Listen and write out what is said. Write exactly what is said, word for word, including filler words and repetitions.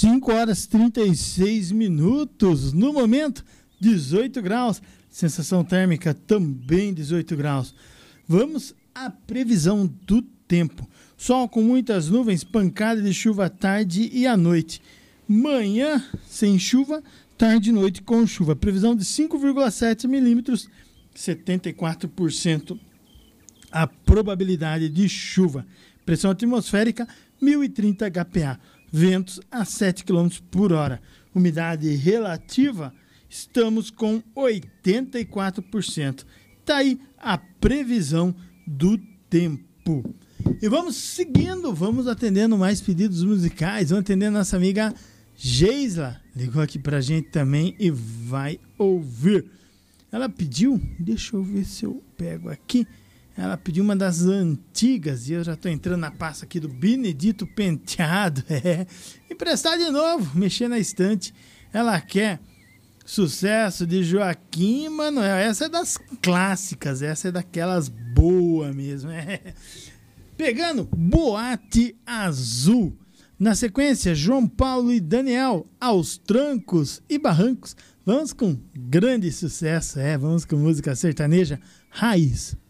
cinco horas e trinta e seis minutos. No momento, dezoito graus. Sensação térmica também dezoito graus. Vamos à previsão do tempo. Sol com muitas nuvens, pancada de chuva à tarde e à noite. Manhã sem chuva, tarde e noite com chuva. Previsão de cinco vírgula sete milímetros, setenta e quatro por cento a probabilidade de chuva. Pressão atmosférica, mil e trinta H P A. Ventos a sete quilômetros por hora. Umidade relativa, estamos com oitenta e quatro por cento. Está aí a previsão do tempo. E vamos seguindo, vamos atendendo mais pedidos musicais. Vamos atendendo nossa amiga Geisla. Ligou aqui pra gente também e vai ouvir. Ela pediu, deixa eu ver se eu pego aqui. Ela pediu uma das antigas e eu já estou entrando na pasta aqui do Benedito Penteado. É, emprestar de novo, mexer na estante. Ela quer Sucesso de Joaquim Manuel. Essa é das clássicas, essa é daquelas boas mesmo. É. Pegando Boate Azul. Na sequência, João Paulo e Daniel, Aos Trancos e Barrancos. Vamos com grande sucesso, é, vamos com música sertaneja raiz.